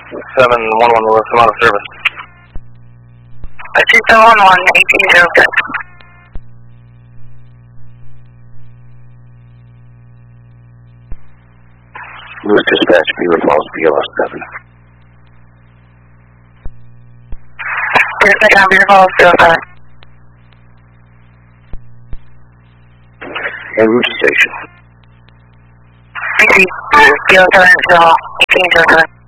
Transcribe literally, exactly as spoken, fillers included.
seven one one will come out of service. two seven one one, eighteen zero six. Lewis Dispatch, Beaver Falls, B L S seven. Dispatch on Beaver Falls, zero seven. En route to station. Thank you. zero seven, eighteen zero seven.